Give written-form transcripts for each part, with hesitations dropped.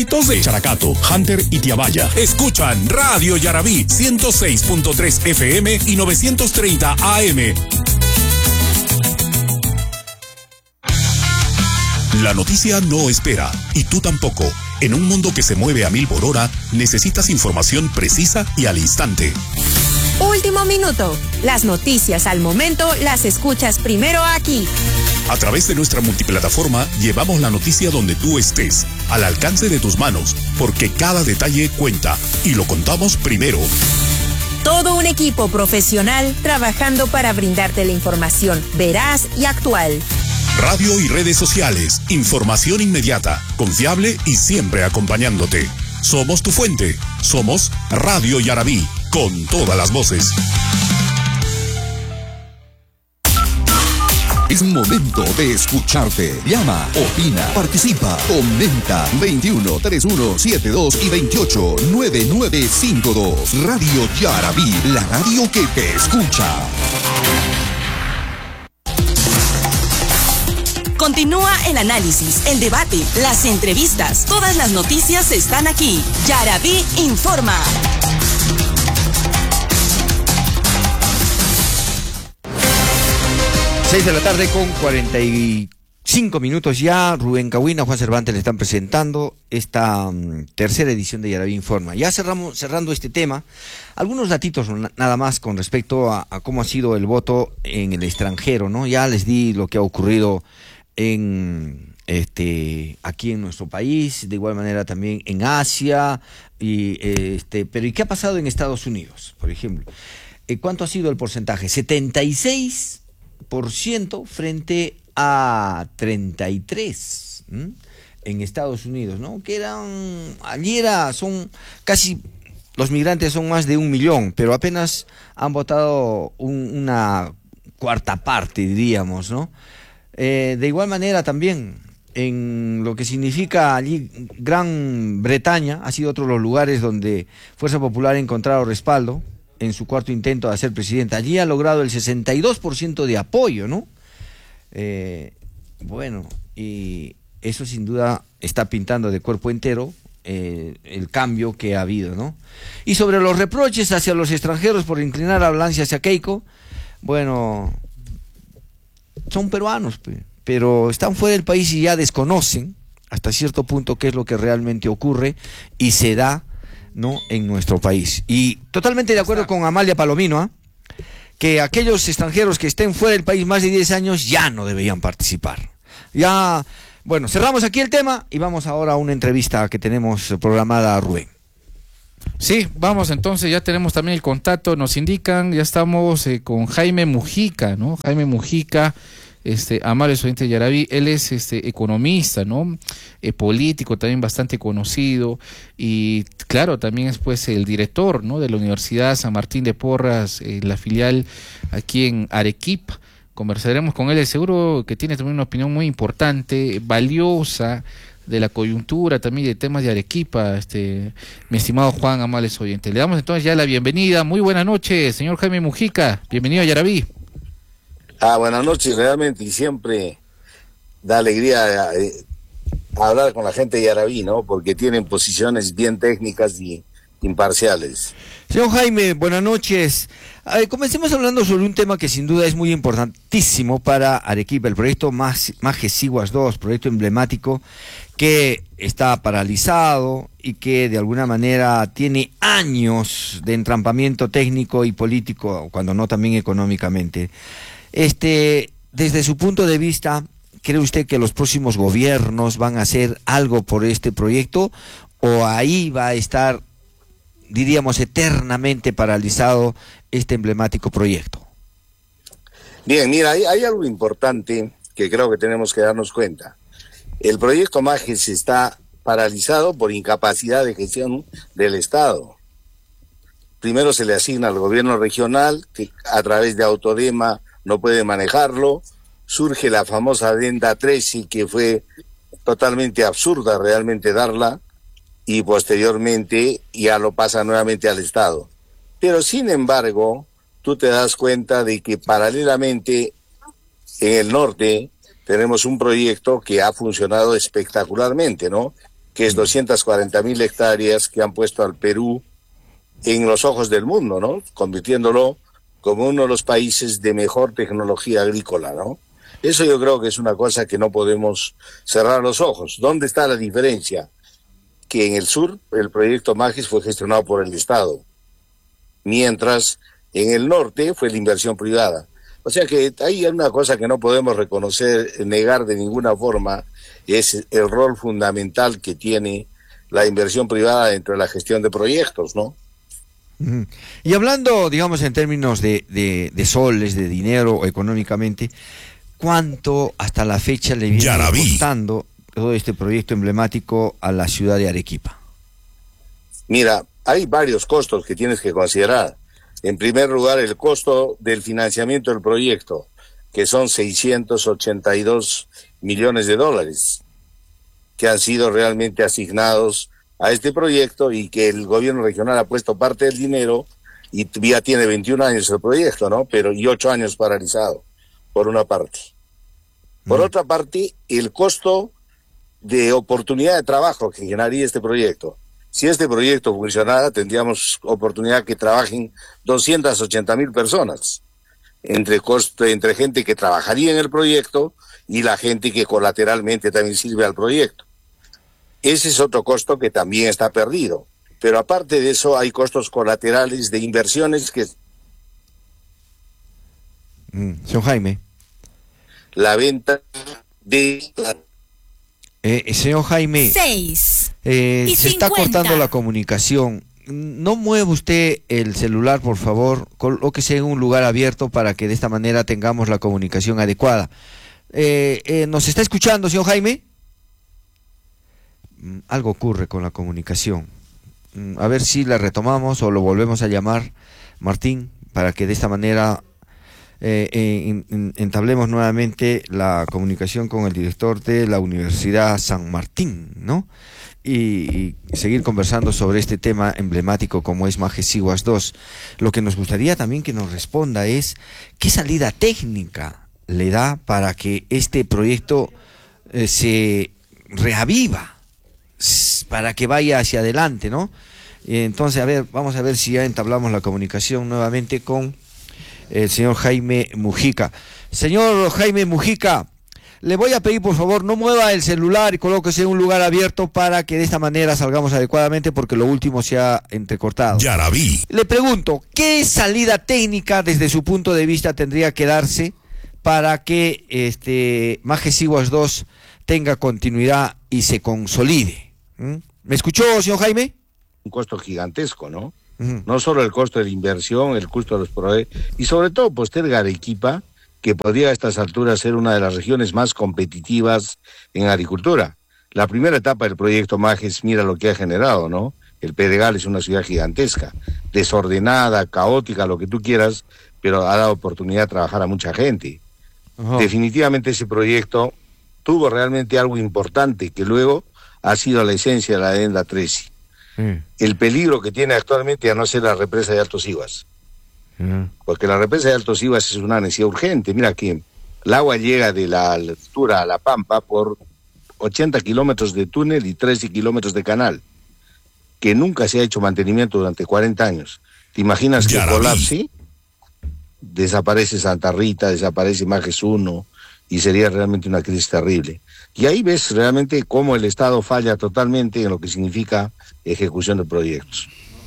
De Characato, Hunter y Tiabaya. Escuchan Radio Yarabí 106.3 FM y 930 AM. La noticia no espera, y tú tampoco. En un mundo que se mueve a 1000 por hora, necesitas información precisa y al instante. Último minuto. Las noticias al momento las escuchas primero aquí. A través de nuestra multiplataforma llevamos la noticia donde tú estés, al alcance de tus manos, porque cada detalle cuenta y lo contamos primero. Todo un equipo profesional trabajando para brindarte la información veraz y actual. Radio y redes sociales, información inmediata, confiable y siempre acompañándote. Somos tu fuente, somos Radio Yarabí, con todas las voces. Es momento de escucharte. Llama, opina, participa, comenta. 21 31 72 y 28 9952. Radio Yarabí, la radio que te escucha. Continúa el análisis, el debate, las entrevistas. Todas las noticias están aquí. Yarabí informa. Seis de la tarde con 45 minutos ya. Rubén Cahuina, Juan Cervantes le están presentando esta tercera edición de Yarabí Informa. Ya cerrando este tema, algunos datitos nada más con respecto a cómo ha sido el voto en el extranjero, ¿no? Ya les di lo que ha ocurrido en aquí en nuestro país, de igual manera también en Asia, pero ¿y qué ha pasado en Estados Unidos, por ejemplo? ¿Cuánto ha sido el porcentaje? 76% frente a 33 en Estados Unidos, ¿no? Que son casi, los migrantes son más de 1 millón, pero apenas han votado una cuarta parte, diríamos, ¿no? De igual manera también en lo que significa allí Gran Bretaña, ha sido otro de los lugares donde Fuerza Popular ha encontrado respaldo en su cuarto intento de ser presidente. Allí ha logrado el 62% de apoyo, ¿no? Bueno, y eso sin duda está pintando de cuerpo entero el cambio que ha habido, ¿no? Y sobre los reproches hacia los extranjeros por inclinar la balanza hacia Keiko, bueno, son peruanos, pero están fuera del país y ya desconocen hasta cierto punto qué es lo que realmente ocurre y se da, ¿no?, en nuestro país. Y totalmente de acuerdo con Amalia Palomino, que aquellos extranjeros que estén fuera del país más de 10 años ya no deberían participar. Ya, bueno, cerramos aquí el tema y vamos ahora a una entrevista que tenemos programada a Rubén. Sí, vamos entonces, ya tenemos también el contacto, nos indican, ya estamos con Jaime Mujica, ¿no? Jaime Mujica, amable estudiante de Yarabí, él es economista, ¿no? Político también bastante conocido y claro, también es pues el director, ¿no?, de la Universidad San Martín de Porras, la filial aquí en Arequipa. Conversaremos con él, seguro que tiene también una opinión muy importante, valiosa, de la coyuntura también de temas de Arequipa, mi estimado Juan, amables oyentes. Le damos entonces ya la bienvenida. Muy buenas noches, señor Jaime Mujica, bienvenido a Yarabí. Buenas noches, realmente, y siempre da alegría hablar con la gente de Yarabí, ¿no? Porque tienen posiciones bien técnicas y imparciales. Señor Jaime, buenas noches. Comencemos hablando sobre un tema que sin duda es muy importantísimo para Arequipa, el proyecto Majesiguas 2, proyecto emblemático que está paralizado y que de alguna manera tiene años de entrampamiento técnico y político, cuando no también económicamente. Desde su punto de vista, ¿cree usted que los próximos gobiernos van a hacer algo por este proyecto o ahí va a estar, diríamos, eternamente paralizado este emblemático proyecto? Bien, mira, hay algo importante que creo que tenemos que darnos cuenta. El proyecto Majes está paralizado por incapacidad de gestión del Estado. Primero se le asigna al gobierno regional, que a través de Autodema no puede manejarlo. Surge la famosa Adenda 13, que fue totalmente absurda realmente darla, y posteriormente ya lo pasa nuevamente al Estado. Pero sin embargo, tú te das cuenta de que paralelamente en el norte tenemos un proyecto que ha funcionado espectacularmente, ¿no? que es 240.000 hectáreas que han puesto al Perú en los ojos del mundo, ¿no? Convirtiéndolo como uno de los países de mejor tecnología agrícola, ¿no? Eso yo creo que es una cosa que no podemos cerrar los ojos. ¿Dónde está la diferencia? Que en el sur el proyecto Magis fue gestionado por el Estado, mientras en el norte fue la inversión privada. O sea que hay una cosa que no podemos reconocer, negar de ninguna forma, es el rol fundamental que tiene la inversión privada dentro de la gestión de proyectos, ¿no? Y hablando, digamos, en términos de soles, de dinero económicamente, ¿cuánto hasta la fecha le viene costando todo este proyecto emblemático a la ciudad de Arequipa? Mira, hay varios costos que tienes que considerar. En primer lugar, el costo del financiamiento del proyecto, que son 682 millones de dólares, que han sido realmente asignados a este proyecto y que el gobierno regional ha puesto parte del dinero y ya tiene 21 años el proyecto, ¿no? Pero y 8 años paralizado, por una parte. Por otra parte, el costo de oportunidad de trabajo que generaría este proyecto. Si este proyecto funcionara, tendríamos oportunidad que trabajen 280.000 personas, entre gente que trabajaría en el proyecto y la gente que colateralmente también sirve al proyecto. Ese es otro costo que también está perdido. Pero aparte de eso, hay costos colaterales de inversiones que... Señor Jaime. La venta de... Señor Jaime, 6 se está cortando la comunicación. No mueva usted el celular, por favor, colóquese en un lugar abierto para que de esta manera tengamos la comunicación adecuada. ¿Nos está escuchando, señor Jaime? Algo ocurre con la comunicación. A ver si la retomamos o lo volvemos a llamar, Martín, para que de esta manera entablemos nuevamente la comunicación con el director de la Universidad San Martín, ¿no? Y seguir conversando sobre este tema emblemático como es Majesiguas 2. Lo que nos gustaría también que nos responda es qué salida técnica le da para que este proyecto se reaviva, para que vaya hacia adelante, ¿no? Entonces, a ver, vamos a ver si ya entablamos la comunicación nuevamente con el señor Jaime Mujica. Señor Jaime Mujica, le voy a pedir, por favor, no mueva el celular y colóquese en un lugar abierto para que de esta manera salgamos adecuadamente, porque lo último se ha entrecortado. Yaraví. Le pregunto, ¿qué salida técnica desde su punto de vista tendría que darse para que Majesiguas 2 tenga continuidad y se consolide? ¿Me escuchó, señor Jaime? Un costo gigantesco, ¿no? No solo el costo de la inversión, el costo de los proveedores, y sobre todo posterga Arequipa, que podría a estas alturas ser una de las regiones más competitivas en agricultura. La primera etapa del proyecto Majes, mira lo que ha generado, ¿no? El Pedregal es una ciudad gigantesca, desordenada, caótica, lo que tú quieras, pero ha dado oportunidad de trabajar a mucha gente. Definitivamente ese proyecto tuvo realmente algo importante, que luego ha sido la esencia de la Adenda 13. El peligro que tiene actualmente a no ser la represa de Altos Iguas. Porque la represa de Altos Iguas es una necesidad urgente. Mira que el agua llega de la altura a La Pampa por 80 kilómetros de túnel y 13 kilómetros de canal, que nunca se ha hecho mantenimiento durante 40 años. ¿Te imaginas que colapse? Desaparece Santa Rita, desaparece Majes 1, y sería realmente una crisis terrible. Y ahí ves realmente cómo el Estado falla totalmente en lo que significa ejecución de proyectos.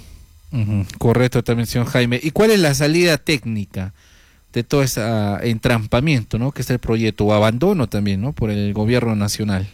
Correcto también, señor Jaime. ¿Y cuál es la salida técnica de todo ese entrampamiento, ¿no?, que es el proyecto, o abandono también, ¿no?, por el gobierno nacional?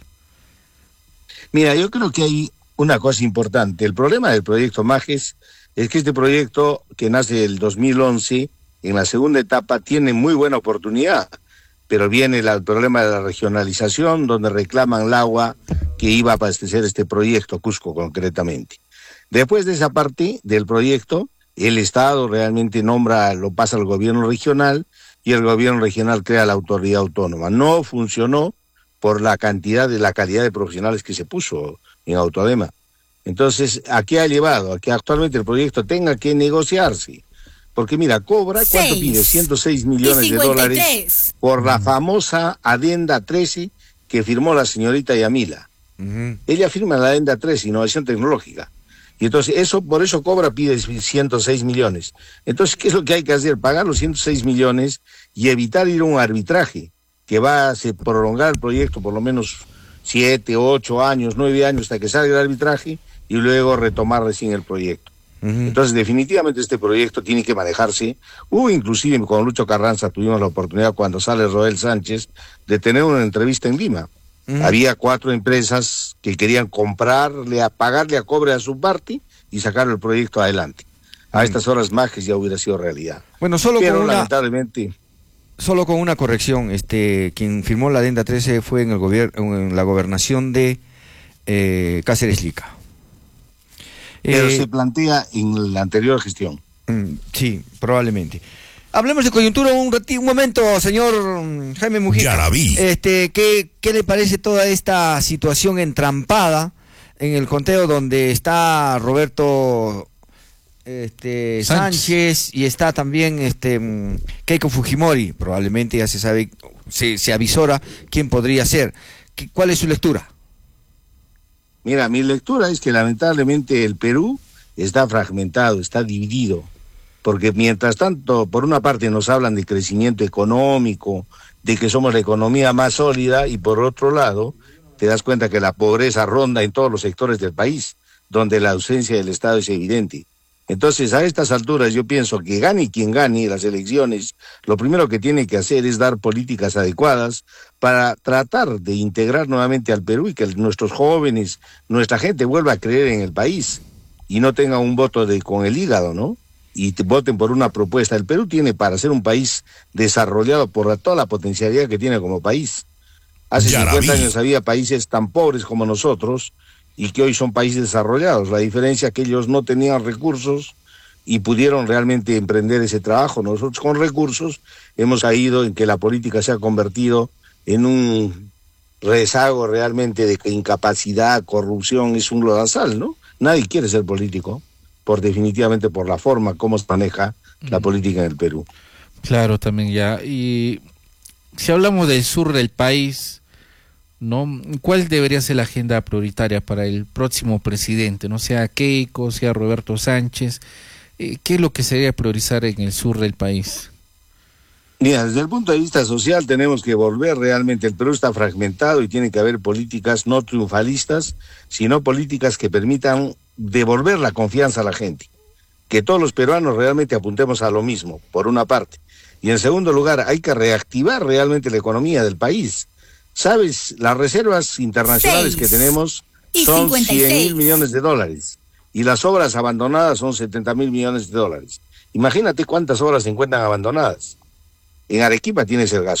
Mira, yo creo que hay una cosa importante. El problema del proyecto Majes es que este proyecto, que nace el 2011, en la segunda etapa tiene muy buena oportunidad, pero viene el problema de la regionalización, donde reclaman el agua que iba a abastecer este proyecto, Cusco concretamente. Después de esa parte del proyecto, el Estado realmente lo pasa al gobierno regional, y el gobierno regional crea la autoridad autónoma. No funcionó por la calidad de profesionales que se puso en Autodema. Entonces, ¿a qué ha llevado? A que actualmente el proyecto tenga que negociarse. Porque mira, cobra, ¿cuánto pide? 106 millones de dólares por la famosa Adenda 13 que firmó la señorita Yamila. Ella firma la adenda 3, innovación tecnológica. Y entonces por eso cobra, pide 106 millones. Entonces, ¿qué es lo que hay que hacer? Pagar los 106 millones y evitar ir a un arbitraje que va a prolongar el proyecto por lo menos 7, 8 años, 9 años hasta que salga el arbitraje y luego retomar recién el proyecto. Entonces, definitivamente este proyecto tiene que manejarse. Inclusive con Lucho Carranza tuvimos la oportunidad, cuando sale Roel Sánchez, de tener una entrevista en Lima. Había 4 empresas que querían pagarle a cobre a su parte y sacar el proyecto adelante. A estas horas Majes ya hubiera sido realidad. Bueno, lamentablemente... Solo con una corrección, quien firmó la adenda 13 fue en la gobernación de Cáceres Lica. Pero se plantea en la anterior gestión. Sí, probablemente. Hablemos de coyuntura un momento, señor Jaime Mujica. Yarabí. ¿Qué le parece toda esta situación entrampada en el conteo donde está Roberto Sánchez y está también Keiko Fujimori? Probablemente ya se sabe, se avisora quién podría ser. ¿Cuál es su lectura? Mira, mi lectura es que lamentablemente el Perú está fragmentado, está dividido, porque mientras tanto, por una parte nos hablan de crecimiento económico, de que somos la economía más sólida, y por otro lado, te das cuenta que la pobreza ronda en todos los sectores del país, donde la ausencia del Estado es evidente. Entonces, a estas alturas yo pienso que gane quien gane las elecciones, lo primero que tiene que hacer es dar políticas adecuadas para tratar de integrar nuevamente al Perú y que nuestros jóvenes, nuestra gente vuelva a creer en el país y no tenga un voto con el hígado, ¿no? Y voten por una propuesta. El Perú tiene para ser un país desarrollado por toda la potencialidad que tiene como país. Hace 50 años había países tan pobres como nosotros y que hoy son países desarrollados. La diferencia es que ellos no tenían recursos y pudieron realmente emprender ese trabajo. Nosotros con recursos hemos caído en que la política se ha convertido en un rezago realmente de incapacidad, corrupción, es un lodazal, ¿no? Nadie quiere ser político, definitivamente por la forma como se maneja la política en el Perú. Claro, también ya. Y si hablamos del sur del país, ¿no? ¿Cuál debería ser la agenda prioritaria para el próximo presidente? No sea Keiko, sea Roberto Sánchez. ¿Qué es lo que se debe priorizar en el sur del país? Mira, desde el punto de vista social tenemos que volver realmente, el Perú está fragmentado y tiene que haber políticas no triunfalistas, sino políticas que permitan devolver la confianza a la gente. Que todos los peruanos realmente apuntemos a lo mismo, por una parte. Y en segundo lugar, hay que reactivar realmente la economía del país. ¿Sabes? Las reservas internacionales que tenemos son 100.000 millones de dólares. Y las obras abandonadas son 70.000 millones de dólares. Imagínate cuántas obras se encuentran abandonadas. En Arequipa tienes el gas